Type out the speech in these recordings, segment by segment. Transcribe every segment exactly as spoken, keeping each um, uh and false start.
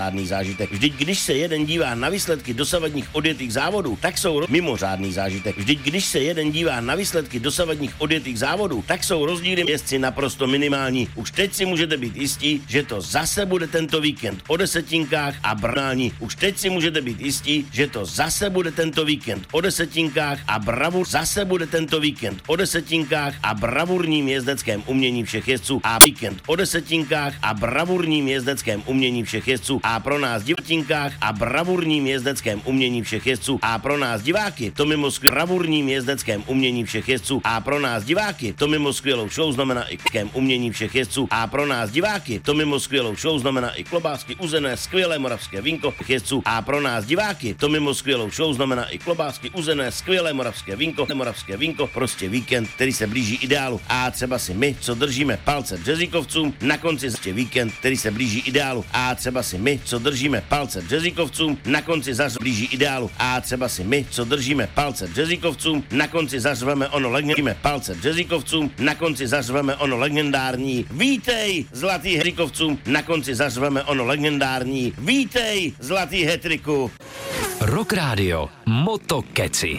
mimořádný zážitek. Vždyť když se jeden dívá na výsledky dosavadních odjetých závodů, tak jsou ro- mimořádný zážitek. Vždyť když se jeden dívá na výsledky dosavadních odjetých závodů, tak jsou rozdíly jezdci naprosto minimální. Už teď si můžete být jistí, že to zase bude tento víkend o desetinkách a brání. Už teď si můžete být jistí, že to zase bude tento víkend o desetinkách a bravur zase bude tento víkend o desetinkách a bravurním jezdeckém umění všech jezdců a víkend o desetinkách a bravurním jezdeckém umění všech jezdců a pro nás divákách a bravurním jezdeckém umění všech jezdců a pro nás diváky to mimo skvělým bravurním jezdeckém umění všech jezdců a pro nás diváky to mimo skvělou show znamená i kém umění všech jezdců a pro nás diváky to mimo skvělou show znamená i klobásky uzené, skvělé moravské vínko jezdců a pro nás diváky to mimo skvělou show znamená i klobásky uzené, skvělé moravské vínko, moravské vínko, prostě víkend, který se blíží ideálu a třeba si my, co držíme palce březíkovcům, na konci ještě víkend, který se blíží ideálu a třeba si my, co držíme palce březíkovcům, na konci zař blíží ideálu a třeba si my, co držíme palce březíkovcům, na konci zařveme ono legendární palce březíkovcům, na konci zařveme ono legendární vítej zlatý hetrikovcům, na konci zařveme ono legendární vítej zlatý hetriku. Rock Radio Motokeci.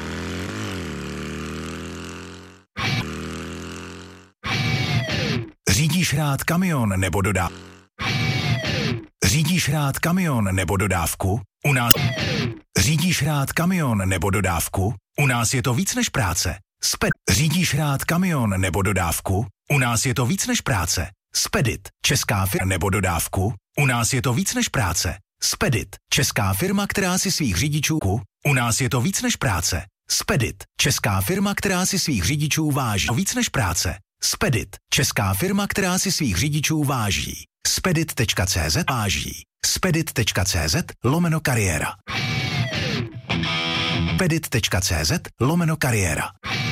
Řídíš rád kamion nebo dodá... Řídíš rád kamion nebo dodávku? U nás... Řídíš rád kamion nebo dodávku? U nás je to víc než práce. Sped... Řídíš rád kamion nebo dodávku? U nás je to víc než práce. Spedit, česká firma nebo dodávku? U nás je to víc než práce. Spedit, česká firma, která si svých řidičů... U nás je to víc než práce. Spedit, česká firma, která si svých řidičů váží. Víc než práce. Spedit, česká firma, která si svých řidičů váží. Spedit tečka cé zet váží. Spedit tečka cé zet lomeno kariéra. Spedit tečka cé zet lomeno kariéra.